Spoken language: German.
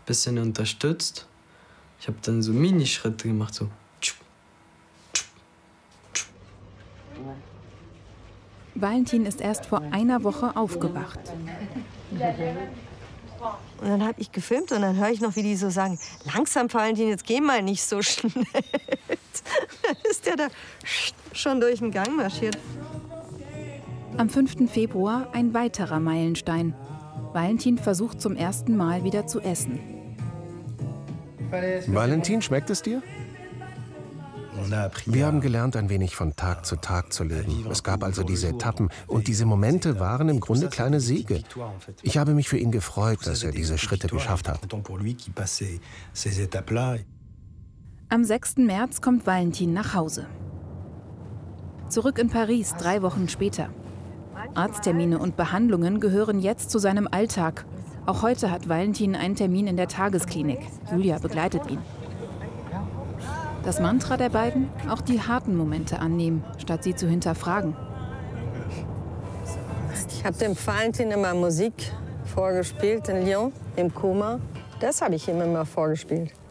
bisschen unterstützt. Ich habe dann so Minischritte gemacht, so. Valentin ist erst vor einer Woche aufgewacht. Und dann habe ich gefilmt und dann höre ich noch, wie die so sagen, langsam, Valentin, jetzt geh mal nicht so schnell. Dann ist der da schon durch den Gang marschiert. Am 5. Februar ein weiterer Meilenstein. Valentin versucht zum ersten Mal wieder zu essen. Valentin, schmeckt es dir? Wir haben gelernt, ein wenig von Tag zu Tag zu leben. Es gab also diese Etappen und diese Momente waren im Grunde kleine Siege. Ich habe mich für ihn gefreut, dass er diese Schritte geschafft hat. Am 6. März kommt Valentin nach Hause. Zurück in Paris 3 Wochen später. Arzttermine und Behandlungen gehören jetzt zu seinem Alltag. Auch heute hat Valentin einen Termin in der Tagesklinik. Julia begleitet ihn. Das Mantra der beiden? Auch die harten Momente annehmen, statt sie zu hinterfragen. Ich habe dem Valentin immer Musik vorgespielt in Lyon, im Koma. Das habe ich ihm immer vorgespielt.